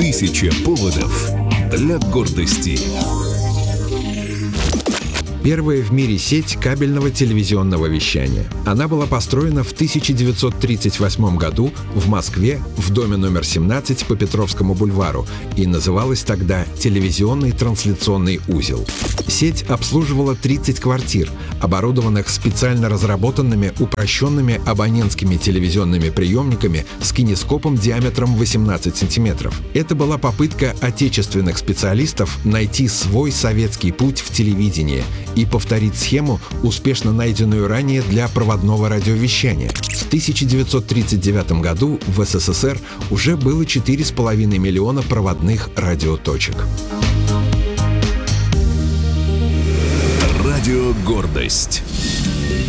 1000 поводов для гордости. Первая в мире сеть кабельного телевизионного вещания. Она была построена в 1938 году в Москве в доме номер 17 по Петровскому бульвару и называлась тогда «Телевизионный трансляционный узел». Сеть обслуживала 30 квартир, оборудованных специально разработанными упрощенными абонентскими телевизионными приемниками с кинескопом диаметром 18 сантиметров. Это была попытка отечественных специалистов найти свой советский путь в телевидении и повторить схему, успешно найденную ранее для проводного радиовещания. В 1939 году в СССР уже было 4,5 миллиона проводных радиоточек. Радио «Гордость».